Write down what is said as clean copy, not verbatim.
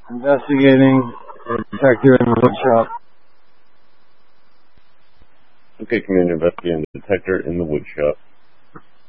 Investigating a detector in the wood shop. Okay, community investigating the detector in the wood shop.